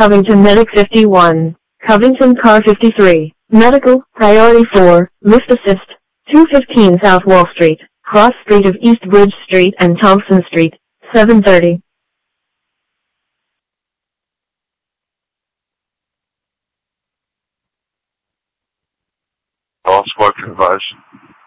Covington Medic 51, Covington Car 53, Medical, Priority 4, Lift Assist, 215 South Wall Street, Cross Street of East Bridge Street and Thompson Street, 7:30. All squad advise.